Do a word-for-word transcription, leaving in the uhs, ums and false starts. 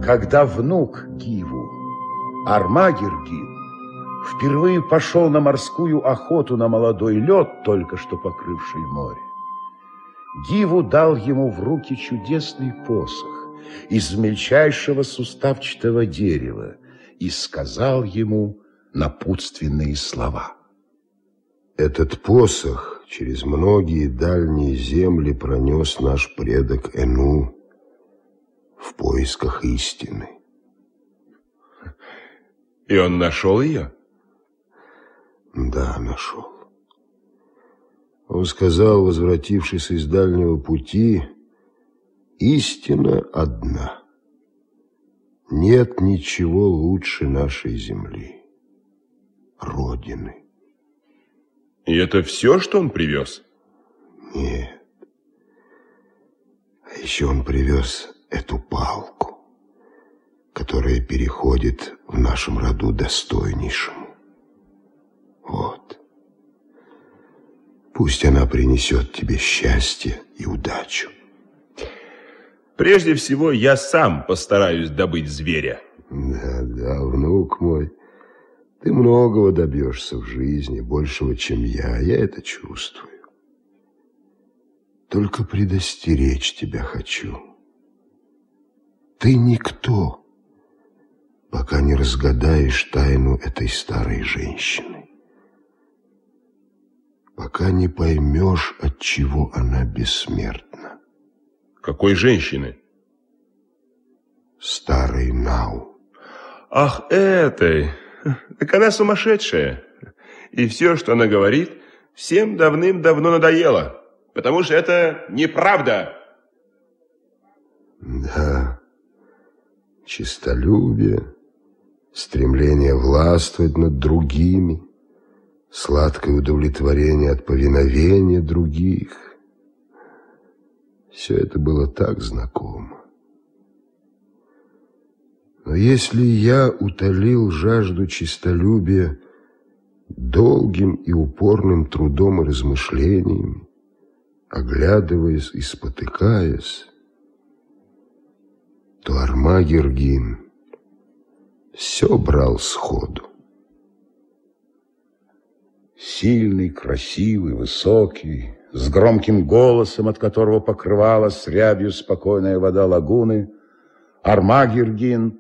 Когда внук Гиву, Армагергин, впервые пошел на морскую охоту на молодой лед, только что покрывший море, Гиву дал ему в руки чудесный посох из мельчайшего суставчатого дерева и сказал ему напутственные слова. Этот посох через многие дальние земли пронес наш предок Эну в поисках истины. И он нашел ее? Да, нашел. Он сказал, возвратившись из дальнего пути, истина одна. Нет ничего лучше нашей земли, Родины. И это все, что он привез? Нет. А еще он привез эту палку, которая переходит в нашем роду достойнейшему. Вот. Пусть она принесет тебе счастье и удачу. Прежде всего, я сам постараюсь добыть зверя. Да, да, внук мой. Ты многого добьешься в жизни, большего, чем я. Я это чувствую. Только предостеречь тебя хочу. Ты никто, пока не разгадаешь тайну этой старой женщины. Пока не поймешь, от чего она бессмертна. Какой женщины? Старой Нау. Ах, этой... Так она сумасшедшая. И все, что она говорит, всем давным-давно надоело. Потому что это неправда. Да. Честолюбие, стремление властвовать над другими, сладкое удовлетворение от повиновения других. Все это было так знакомо. Но если я утолил жажду честолюбия долгим и упорным трудом и размышлениями, оглядываясь и спотыкаясь, то Армагергин все брал сходу. Сильный, красивый, высокий, с громким голосом, от которого покрывалась рябью спокойная вода лагуны, Армагергин